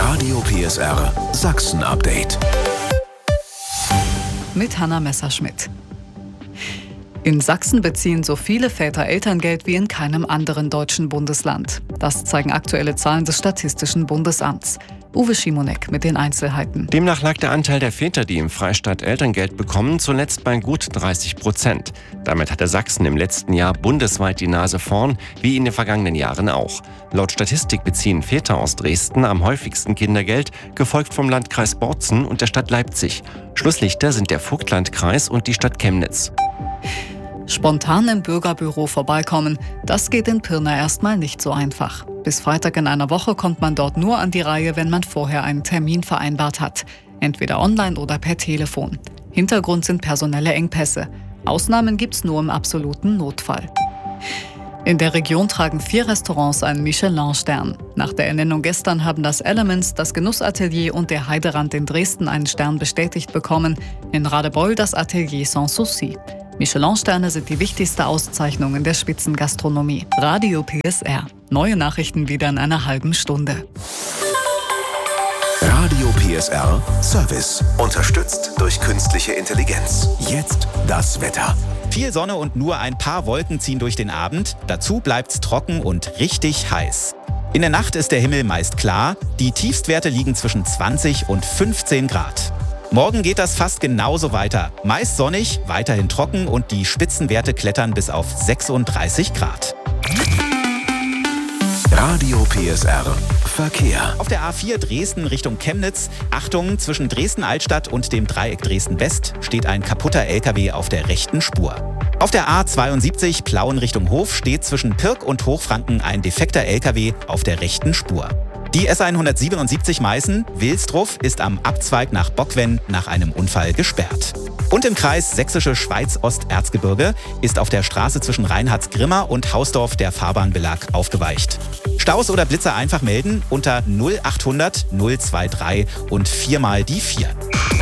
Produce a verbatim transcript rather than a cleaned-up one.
Radio P S R Sachsen-Update. Mit Hanna Messerschmidt. In Sachsen beziehen so viele Väter Elterngeld wie in keinem anderen deutschen Bundesland. Das zeigen aktuelle Zahlen des Statistischen Bundesamts. Uwe Schimonek mit den Einzelheiten. Demnach lag der Anteil der Väter, die im Freistaat Elterngeld bekommen, zuletzt bei gut dreißig Prozent. Damit hatte Sachsen im letzten Jahr bundesweit die Nase vorn, wie in den vergangenen Jahren auch. Laut Statistik beziehen Väter aus Dresden am häufigsten Kindergeld, gefolgt vom Landkreis Bozen und der Stadt Leipzig. Schlusslichter sind der Vogtlandkreis und die Stadt Chemnitz. Spontan im Bürgerbüro vorbeikommen, das geht in Pirna erstmal nicht so einfach. Bis Freitag in einer Woche kommt man dort nur an die Reihe, wenn man vorher einen Termin vereinbart hat. Entweder online oder per Telefon. Hintergrund sind personelle Engpässe. Ausnahmen gibt's nur im absoluten Notfall. In der Region tragen vier Restaurants einen Michelin-Stern. Nach der Ernennung gestern haben das Elements, das Genussatelier und der Heiderand in Dresden einen Stern bestätigt bekommen. In Radebeul das Atelier Sans Souci. Michelin-Sterne sind die wichtigste Auszeichnung in der Spitzengastronomie. Radio P S R. Neue Nachrichten wieder in einer halben Stunde. Radio P S R Service. Unterstützt durch künstliche Intelligenz. Jetzt das Wetter. Viel Sonne und nur ein paar Wolken ziehen durch den Abend. Dazu bleibt's trocken und richtig heiß. In der Nacht ist der Himmel meist klar. Die Tiefstwerte liegen zwischen zwanzig und fünfzehn Grad. Morgen geht das fast genauso weiter. Meist sonnig, weiterhin trocken und die Spitzenwerte klettern bis auf sechsunddreißig Grad. Radio P S R Verkehr. Auf der A vier Dresden Richtung Chemnitz. Achtung, zwischen Dresden-Altstadt und dem Dreieck Dresden-West steht ein kaputter L K W auf der rechten Spur. Auf der A zweiundsiebzig Plauen Richtung Hof steht zwischen Pirk und Hochfranken ein defekter L K W auf der rechten Spur. Die S hundertsiebenundsiebzig Meißen-Wilsdruf ist am Abzweig nach Bockwen nach einem Unfall gesperrt. Und im Kreis Sächsische Schweiz-Osterzgebirge ist auf der Straße zwischen Reinhardsgrimma und Hausdorf der Fahrbahnbelag aufgeweicht. Staus oder Blitzer einfach melden unter null achthundert null drei drei und viermal die vier.